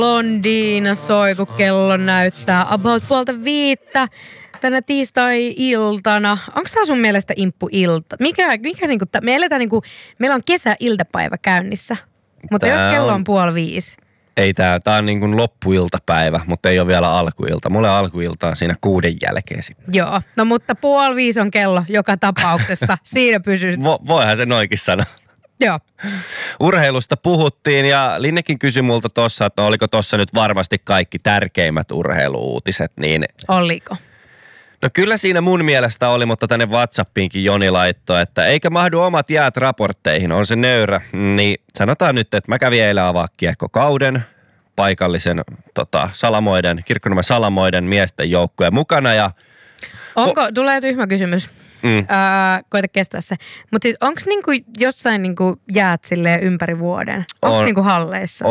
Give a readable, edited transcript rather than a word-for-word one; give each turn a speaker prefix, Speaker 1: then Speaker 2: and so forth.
Speaker 1: Blondiina soi, kun kello näyttää about 4:30 tänä tiistai-iltana. Onko tää sun mielestä imppu-ilta? Mikä niinku, me eletään niinku, meillä on kesäiltapäivä käynnissä, mutta jos kello on 4:30.
Speaker 2: Ei tää on niin kuin loppuiltapäivä, mutta ei ole vielä alkuilta. Mulle alkuilta on siinä 6 jälkeen sitten.
Speaker 1: Joo, no mutta 4:30 on kello joka tapauksessa. Siinä pysyy.
Speaker 2: Voihan se noinkin sanoa.
Speaker 1: Joo.
Speaker 2: Urheilusta puhuttiin ja Linnekin kysyi multa tossa, että oliko tossa nyt varmasti kaikki tärkeimmät urheiluutiset. Niin
Speaker 1: Oliko?
Speaker 2: no kyllä siinä mun mielestä oli, mutta tänne WhatsAppiinkin Joni laittoi, että eikä mahdu omat jäät raportteihin, on se nöyrä. Niin sanotaan nyt, että mä kävin eilen avaa kiekkokauden paikallisen Kirkkonummen Salamoiden miesten joukkueen mukana. Ja
Speaker 1: tulee tyhmä kysymys. Koita kestää se. Mutta siis onko niinku jossain niinku jäät silleen ympäri vuoden? Onko niinku halleissa?